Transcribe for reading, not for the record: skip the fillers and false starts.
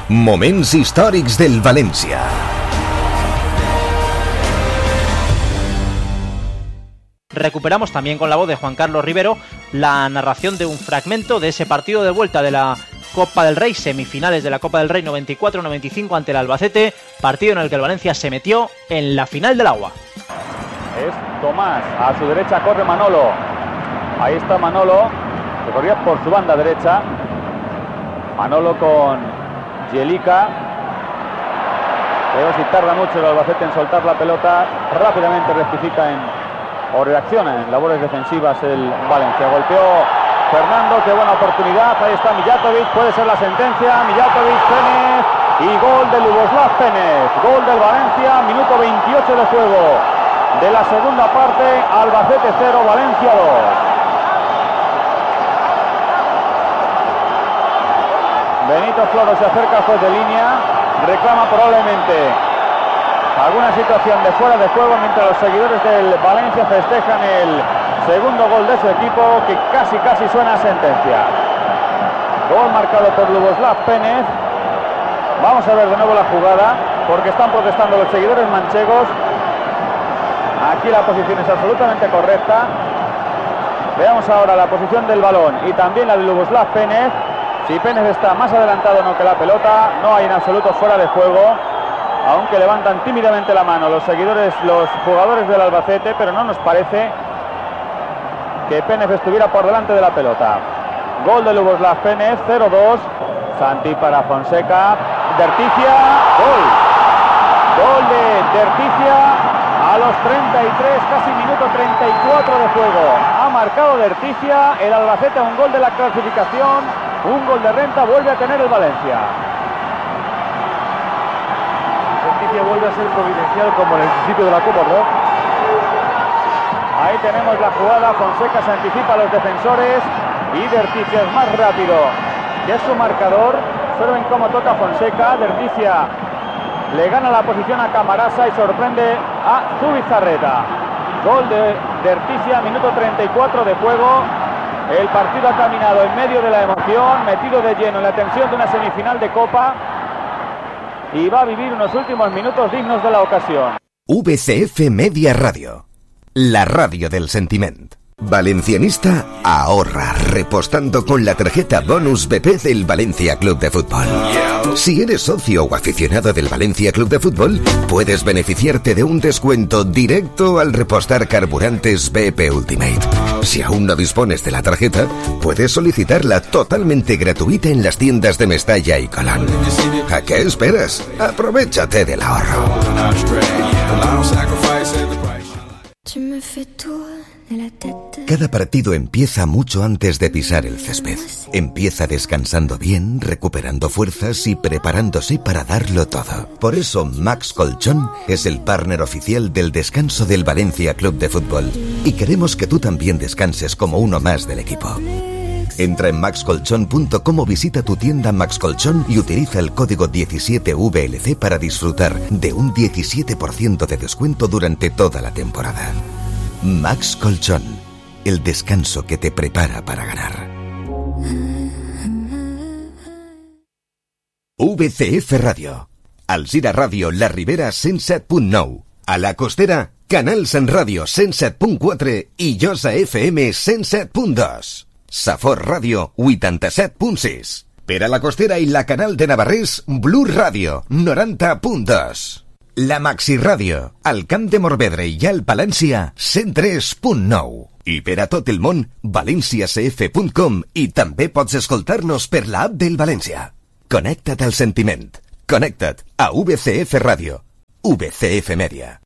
Moments històrics del València. Recuperamos también con la voz de Juan Carlos Rivero la narración de un fragmento de ese partido de vuelta de la Copa del Rey, semifinales de la Copa del Rey 94-95 ante el Albacete, partido en el que el Valencia se metió en la final del agua. Es Tomás, a su derecha corre Manolo, ahí está Manolo, que corría por su banda derecha, Manolo con Jelica, pero si tarda mucho el Albacete en soltar la pelota, rápidamente rectifica o reacciona en labores defensivas el Valencia. Golpeó Fernando, qué buena oportunidad, ahí está Mijatovic, puede ser la sentencia, Mijatovic, Penez y gol de Ljuboslav Penez, gol del Valencia, minuto 28 de juego de la segunda parte, Albacete 0, Valencia 2. Benito Floro se acerca al juez de línea, reclama probablemente alguna situación de fuera de juego, mientras los seguidores del Valencia festejan el segundo gol de su equipo, que casi suena a sentencia. Gol marcado por Ljuboslav Penez. Vamos a ver de nuevo la jugada, porque están protestando los seguidores manchegos. Aquí la posición es absolutamente correcta. Veamos ahora la posición del balón y también la de Ljuboslav Penez. Si Penez está más adelantado o no que la pelota, no hay en absoluto fuera de juego, aunque levantan tímidamente la mano los jugadores del Albacete, pero no nos parece que Penez estuviera por delante de la pelota. Gol de Ljuboslav Penez, 0-2. Santi para Fonseca. Derticia, gol de Derticia a los 33, casi minuto 34 de juego. Ha marcado Derticia, el Albacete, un gol de la clasificación, un gol de renta, vuelve a tener el Valencia. Derticia vuelve a ser providencial como en el principio de la Copa, ¿no? Ahí tenemos la jugada, Fonseca se anticipa a los defensores y Derticia es más rápido que su marcador. Pero ven cómo toca Fonseca, Derticia le gana la posición a Camarasa y sorprende a Zubizarreta. Gol de Derticia, minuto 34 de juego. El partido ha caminado en medio de la emoción, metido de lleno en la tensión de una semifinal de Copa, y va a vivir unos últimos minutos dignos de la ocasión. VCF Media Radio, la radio del sentiment. Valencianista ahorra repostando con la tarjeta Bonus BP del Valencia Club de Fútbol. Si eres socio o aficionado del Valencia Club de Fútbol, puedes beneficiarte de un descuento directo al repostar carburantes BP Ultimate. Si aún no dispones de la tarjeta, puedes solicitarla totalmente gratuita en las tiendas de Mestalla y Colón. ¿A qué esperas? Aprovéchate del ahorro. Cada partido empieza mucho antes de pisar el césped. Empieza descansando bien, recuperando fuerzas y preparándose para darlo todo. Por eso Max Colchón es el partner oficial del descanso del Valencia Club de Fútbol. Y queremos que tú también descanses como uno más del equipo. Entra en maxcolchón.com o visita tu tienda Max Colchón y utiliza el código 17VLC para disfrutar de un 17% de descuento durante toda la temporada. Max Colchón, el descanso que te prepara para ganar. VCF Radio, Alzira Radio, La Ribera 107.9, a la Costera, Canal Sant Ràdio 107.4 i Josa FM 107.2. Safor Ràdio 87.6. Per a la Costera i la Canal de Navarrés, Blu Ràdio 90.2. La Maxi Ràdio, al Camp de Morvedre i al Palància 103.9. I per a tot el món, valenciacf.com, i també pots escoltar-nos per l'app del València. Connecta't al sentiment. Connecta't a VCF Ràdio. VCF Media.